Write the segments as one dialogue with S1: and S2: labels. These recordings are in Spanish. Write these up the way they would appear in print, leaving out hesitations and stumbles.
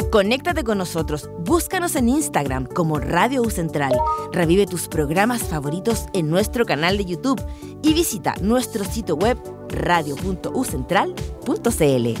S1: Conéctate con nosotros, búscanos en Instagram como Radio U Central, revive tus programas favoritos en nuestro canal de YouTube y visita nuestro sitio web radio.ucentral.cl.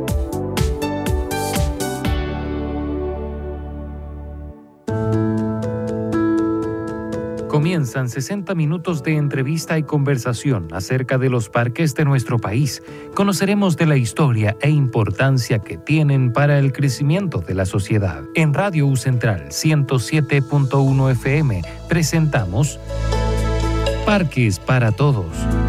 S2: Comienzan 60 minutos de entrevista y conversación acerca de los parques de nuestro país. Conoceremos de la historia e importancia que tienen para el crecimiento de la sociedad. En Radio U Central 107.1 FM presentamos Parques para Todos.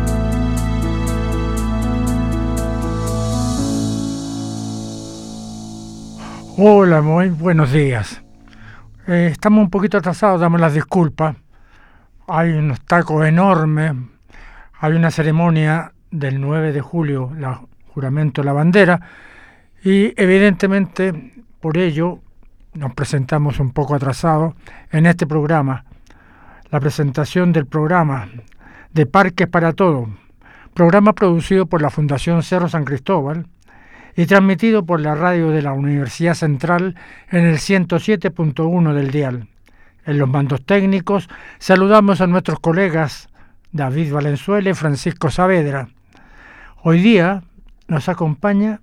S3: Hola, muy buenos días. Estamos un poquito atrasados, damos las disculpas. Hay unos tacos enormes, hay una ceremonia del 9 de julio, el juramento de la bandera, y evidentemente por ello nos presentamos un poco atrasados en este programa. La presentación del programa de Parques para Todos, programa producido por la Fundación Cerro San Cristóbal y transmitido por la radio de la Universidad Central en el 107.1 del dial. En los mandos técnicos saludamos a nuestros colegas David Valenzuela y Francisco Saavedra. Hoy día nos acompaña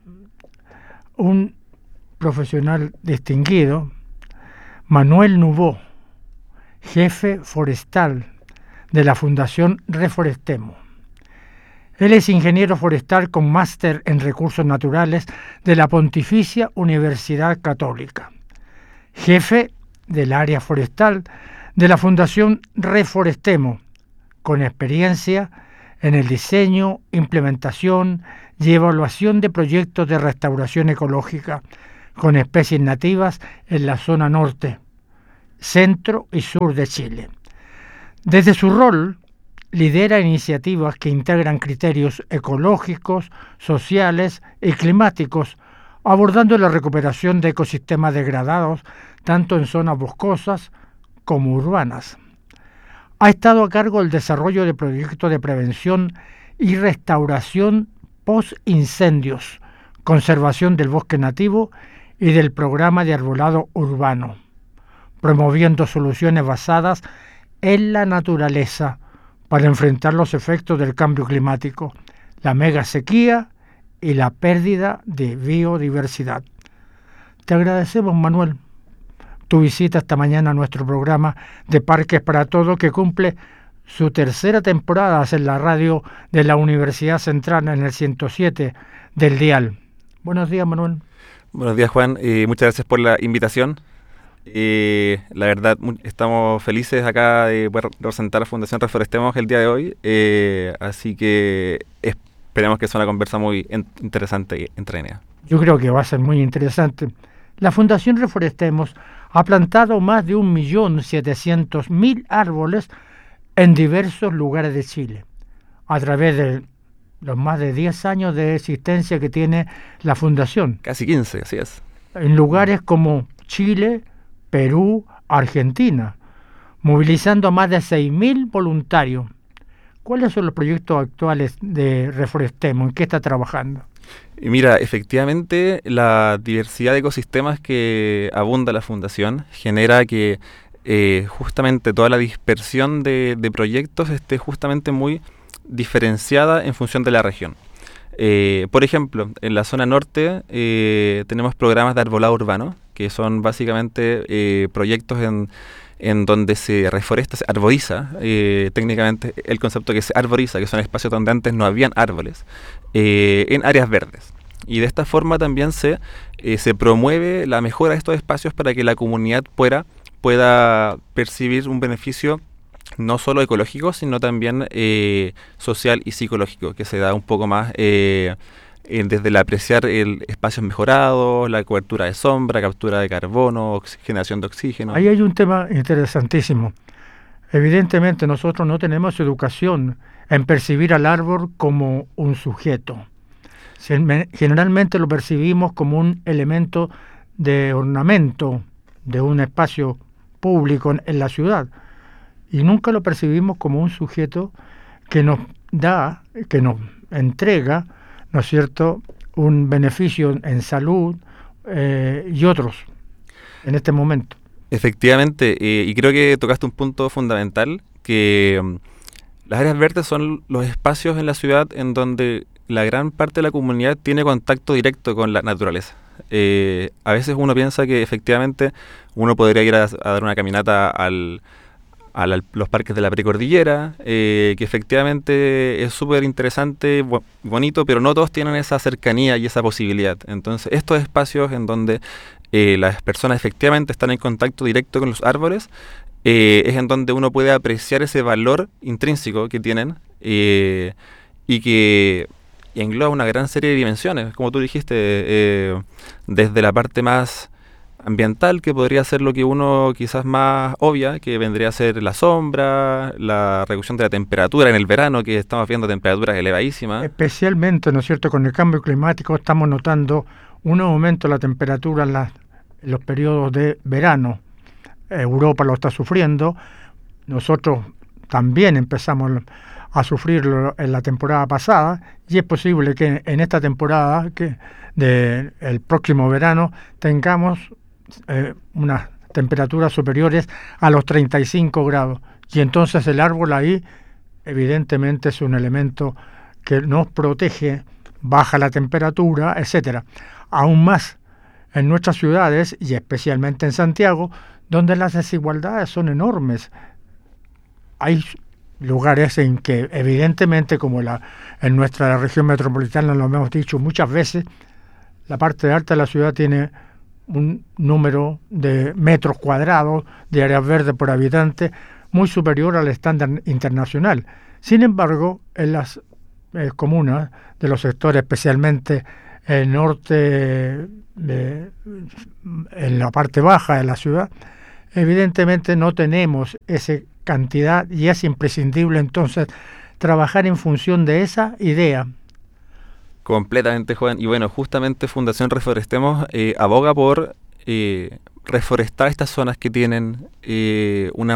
S3: un profesional distinguido, Manuel Nubó, jefe forestal de la Fundación Reforestemos. Él es ingeniero forestal con máster en recursos naturales de la Pontificia Universidad Católica, jefe del área forestal de la Fundación Reforestemos, con experiencia en el diseño, implementación y evaluación de proyectos de restauración ecológica con especies nativas en la zona norte, centro y sur de Chile. Desde su rol, lidera iniciativas que integran criterios ecológicos, sociales y climáticos, abordando la recuperación de ecosistemas degradados tanto en zonas boscosas como urbanas. Ha estado a cargo del desarrollo de proyectos de prevención y restauración post-incendios, conservación del bosque nativo y del programa de arbolado urbano, promoviendo soluciones basadas en la naturaleza para enfrentar los efectos del cambio climático, la mega sequía y la pérdida de biodiversidad. Te agradecemos, Manuel, tu visita esta mañana a nuestro programa de Parques para Todos, que cumple su tercera temporada en la radio de la Universidad Central en el 107 del dial. Buenos días, Manuel.
S4: Buenos días, Juan. Muchas gracias por la invitación. La verdad, estamos felices acá de poder representar a Fundación Reforestemos el día de hoy. Así que esperemos que sea una conversa muy interesante y entretenida.
S3: Yo creo que va a ser muy interesante. La Fundación Reforestemos ha plantado más de 1.700.000 árboles en diversos lugares de Chile, a través de los más de 10 años de existencia que tiene la Fundación.
S4: Casi 15, así es.
S3: En lugares como Chile, Perú, Argentina, movilizando a más de 6.000 voluntarios. ¿Cuáles son los proyectos actuales de Reforestemos? ¿En qué está trabajando?
S4: Mira, efectivamente, la diversidad de ecosistemas que abunda la Fundación genera que justamente toda la dispersión de proyectos esté justamente muy diferenciada en función de la región. Por ejemplo, en la zona norte tenemos programas de arbolado urbano, que son básicamente proyectos en donde se reforesta, se arboriza, técnicamente el concepto que se arboriza, que son espacios donde antes no habían árboles, en áreas verdes. Y de esta forma también se promueve la mejora de estos espacios para que la comunidad pueda percibir un beneficio no solo ecológico, sino también social y psicológico, que se da un poco más desde el apreciar el espacios mejorados, la cobertura de sombra, captura de carbono, generación de oxígeno.
S3: Ahí hay un tema interesantísimo. Evidentemente nosotros no tenemos educación en percibir al árbol como un sujeto. Generalmente lo percibimos como un elemento de ornamento de un espacio público en la ciudad, y nunca lo percibimos como un sujeto que nos da, que nos entrega, ¿no es cierto?, un beneficio en salud, y otros en este momento.
S4: Efectivamente, y creo que tocaste un punto fundamental, que las áreas verdes son los espacios en la ciudad en donde la gran parte de la comunidad tiene contacto directo con la naturaleza. A veces uno piensa que efectivamente uno podría ir a dar una caminata a los parques de la precordillera, que efectivamente es súper interesante, bonito, pero no todos tienen esa cercanía y esa posibilidad. Entonces, estos espacios en donde las personas efectivamente están en contacto directo con los árboles, es en donde uno puede apreciar ese valor intrínseco que tienen, y que engloba una gran serie de dimensiones, como tú dijiste, desde la parte más ambiental, que podría ser lo que uno quizás más obvia, que vendría a ser la sombra, la reducción de la temperatura en el verano, que estamos viendo temperaturas elevadísimas.
S3: Especialmente, ¿no es cierto?, con el cambio climático estamos notando un aumento de la temperatura en los periodos de verano. Europa lo está sufriendo, nosotros también empezamos a sufrirlo en la temporada pasada, y es posible que en esta temporada el próximo verano tengamos unas temperaturas superiores a los 35 grados, y entonces el árbol ahí evidentemente es un elemento que nos protege, baja la temperatura, etcétera. Aún más en nuestras ciudades, y especialmente en Santiago, donde las desigualdades son enormes. Hay lugares en que evidentemente, como en nuestra región metropolitana lo hemos dicho muchas veces, la parte alta de la ciudad tiene un número de metros cuadrados de áreas verdes por habitante muy superior al estándar internacional. Sin embargo, en las comunas de los sectores, especialmente el norte, en la parte baja de la ciudad, evidentemente no tenemos esa cantidad, y es imprescindible entonces trabajar en función de esa idea.
S4: Completamente, Juan. Y bueno, justamente Fundación Reforestemos aboga por reforestar estas zonas que tienen una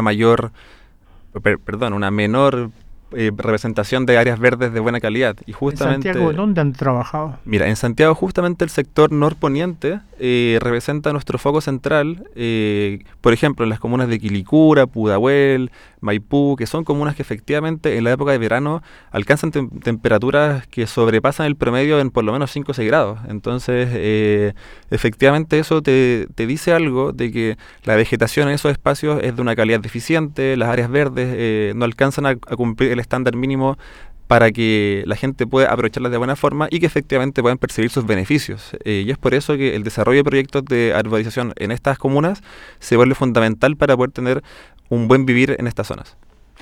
S4: menor representación de áreas verdes de buena calidad. Y justamente,
S3: ¿En Santiago dónde han trabajado?
S4: Mira, en Santiago justamente el sector norponiente representa nuestro foco central, por ejemplo, en las comunas de Quilicura, Pudahuel, Maipú, que son comunas que efectivamente en la época de verano alcanzan temperaturas que sobrepasan el promedio en por lo menos 5 o 6 grados. Entonces, efectivamente eso te dice algo de que la vegetación en esos espacios es de una calidad deficiente, las áreas verdes no alcanzan a cumplir el estándar mínimo para que la gente pueda aprovecharlas de buena forma y que efectivamente puedan percibir sus beneficios. Y es por eso que el desarrollo de proyectos de arborización en estas comunas se vuelve fundamental para poder tener un buen vivir en estas zonas.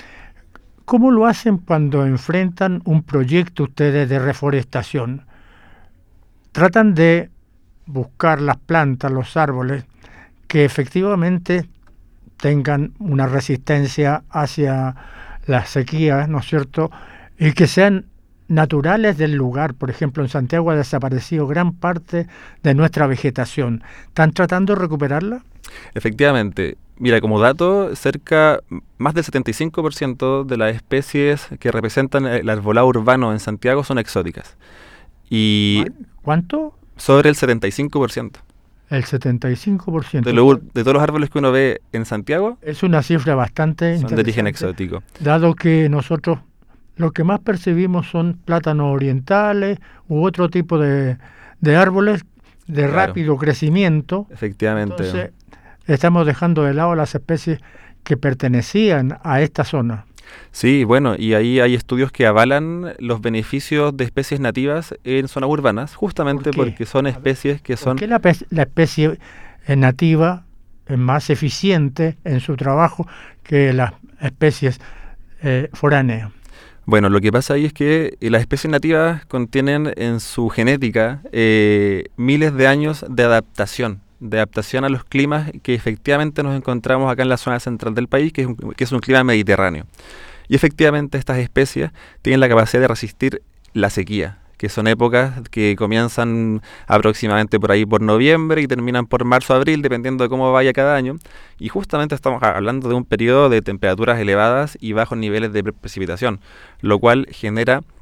S3: ¿Cómo lo hacen cuando enfrentan un proyecto ustedes de reforestación? ¿Tratan de buscar las plantas, los árboles, que efectivamente tengan una resistencia hacia las sequías, ¿no es cierto?, y que sean naturales del lugar? Por ejemplo, en Santiago ha desaparecido gran parte de nuestra vegetación. ¿Están tratando de recuperarla?
S4: Efectivamente. Mira, como dato, más del 75% de las especies que representan el arbolado urbano en Santiago son exóticas. Y
S3: ¿cuánto?
S4: Sobre el 75%.
S3: El 75%.
S4: De todos los árboles que uno ve en Santiago,
S3: es una cifra bastante
S4: son de origen exótico.
S3: Dado que nosotros lo que más percibimos son plátanos orientales u otro tipo de árboles de rápido crecimiento.
S4: Efectivamente.
S3: Entonces, estamos dejando de lado las especies que pertenecían a esta zona.
S4: Sí, bueno, y ahí hay estudios que avalan los beneficios de especies nativas en zonas urbanas, justamente porque son especies que son...
S3: ¿Por qué la especie nativa es más eficiente en su trabajo que las especies foráneas?
S4: Bueno, lo que pasa ahí es que las especies nativas contienen en su genética miles de años de adaptación a los climas que efectivamente nos encontramos acá en la zona central del país, que es un clima mediterráneo. Y efectivamente estas especies tienen la capacidad de resistir la sequía, que son épocas que comienzan aproximadamente por ahí por noviembre y terminan por marzo o abril, dependiendo de cómo vaya cada año. Y justamente estamos hablando de un periodo de temperaturas elevadas y bajos niveles de precipitación, lo cual genera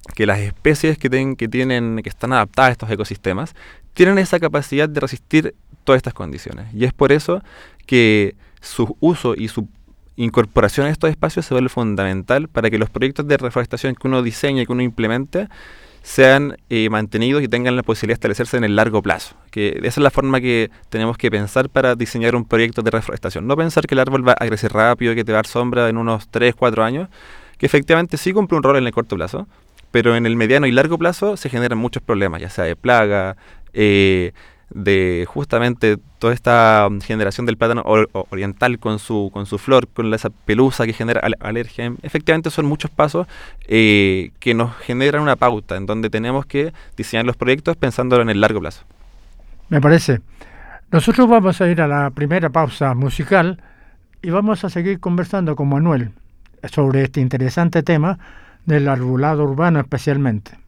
S4: que las especies que están adaptadas a estos ecosistemas tienen esa capacidad de resistir todas estas condiciones. Y es por eso que su uso y su incorporación a estos espacios se vuelve fundamental para que los proyectos de reforestación que uno diseña y que uno implemente sean mantenidos y tengan la posibilidad de establecerse en el largo plazo. Que esa es la forma que tenemos que pensar para diseñar un proyecto de reforestación. No pensar que el árbol va a crecer rápido, que te va a dar sombra en unos 3, 4 años, que efectivamente sí cumple un rol en el corto plazo, pero en el mediano y largo plazo se generan muchos problemas, ya sea de plaga, de justamente toda esta generación del plátano oriental con su flor, con esa pelusa que genera alergia. Efectivamente son muchos pasos que nos generan una pauta en donde tenemos que diseñar los proyectos pensándolo en el largo plazo.
S3: Me parece. Nosotros vamos a ir a la primera pausa musical y vamos a seguir conversando con Manuel sobre este interesante tema del arbolado urbano especialmente.